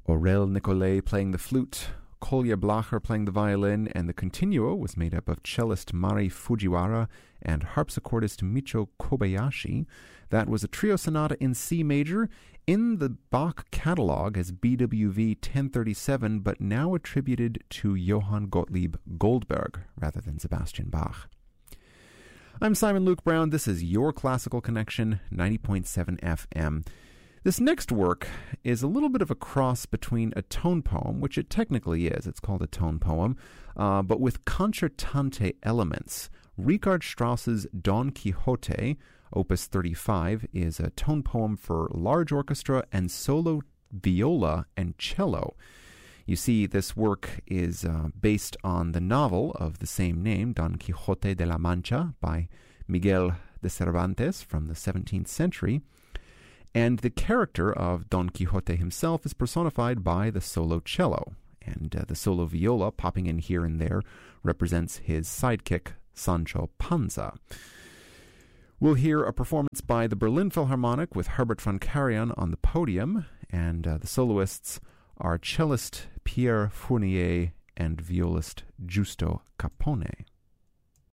Aurel Nicolai playing the flute, Kolya Blacher playing the violin, and the continuo was made up of cellist Mari Fujiwara and harpsichordist Micho Kobayashi. That was a trio sonata in C major in the Bach catalog as BWV 1037, but now attributed to Johann Gottlieb Goldberg rather than Sebastian Bach. I'm Simon Luke Brown. This is Your Classical Connection, 90.7 FM. This next work is a little bit of a cross between a tone poem, which it technically is, it's called a tone poem, but with concertante elements. Richard Strauss's Don Quixote, Opus 35, is a tone poem for large orchestra and solo viola and cello. You see, this work is based on the novel of the same name, Don Quixote de la Mancha, by Miguel de Cervantes from the 17th century. And the character of Don Quixote himself is personified by the solo cello, and the solo viola, popping in here and there, represents his sidekick, Sancho Panza. We'll hear a performance by the Berlin Philharmonic with Herbert von Karajan on the podium, and the soloists are cellist Pierre Fournier and violist Giusto Capone.